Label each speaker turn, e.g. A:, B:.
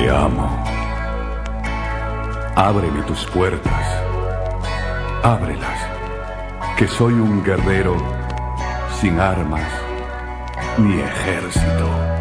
A: Te amo. Ábreme tus puertas. Ábrelas, que soy un guerrero sin armas ni ejército.